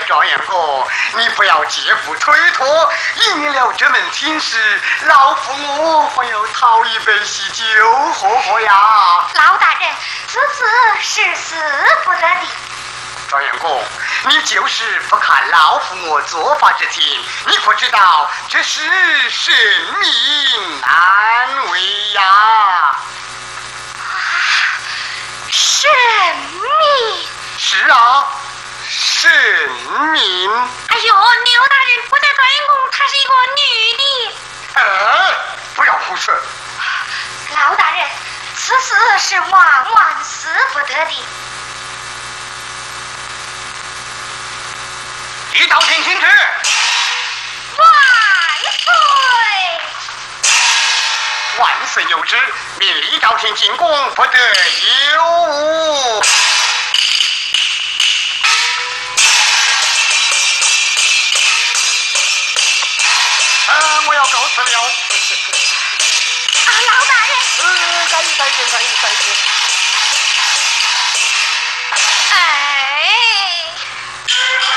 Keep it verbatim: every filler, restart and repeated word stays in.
状元哥，你不要借故推脱，赢了这门亲事，老夫我还要讨一杯喜酒喝喝呀。 老大人，此事是死不得的。 状元公，你就是不看老夫我做法之情，你可知道这是神明难为呀？啊， 神明？ 是啊，神明。 哎呦，刘大人不在状元公，她是一个女的。 呃，不要胡说。 老大人，此事是万万死不得的。 李道天请旨。 万岁！ 万岁有旨，命李道天进宫不得有误。呃，我要告辞了。 啊，老大人。 呃，再一再一再一再一。